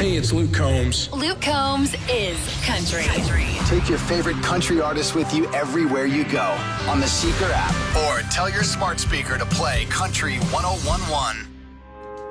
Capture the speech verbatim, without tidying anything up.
Hey, it's Luke Combs. Luke Combs is country. country. Take your favorite country artist with you everywhere you go on the Seeker app, or tell your smart speaker to play Country one oh one one.